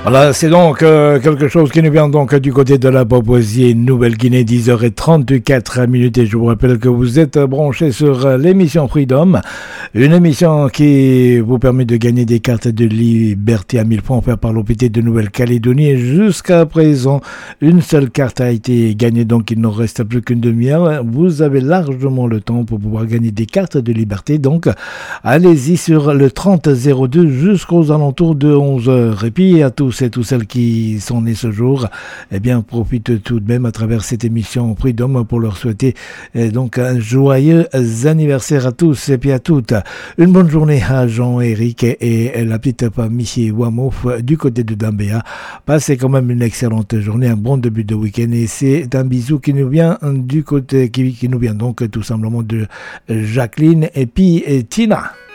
Voilà, c'est donc quelque chose qui nous vient donc du côté de la Papouasie-Nouvelle-Guinée, 10h34 minutes. Et je vous rappelle que vous êtes branchés sur l'émission Freedom, une émission qui vous permet de gagner des cartes de liberté à 1000 francs offertes par l'OPT de Nouvelle-Calédonie. Et jusqu'à présent, une seule carte a été gagnée, donc il ne reste plus qu'une demi-heure. Vous avez largement le temps pour pouvoir gagner des cartes de liberté. Donc, allez-y sur le 3002 jusqu'aux alentours de 11h. Et puis, à tous et toutes celles qui sont nés ce jour, eh bien, profite tout de même à travers cette émission Freedom pour leur souhaiter donc un joyeux anniversaire à tous et puis à toutes. Une bonne journée à Jean-Éric et la petite famille Wamouf du côté de Dambéa. Passez quand même une excellente journée, un bon début de week-end et c'est un bisou qui nous vient du côté, qui nous vient donc tout simplement de Jacqueline et puis Tina.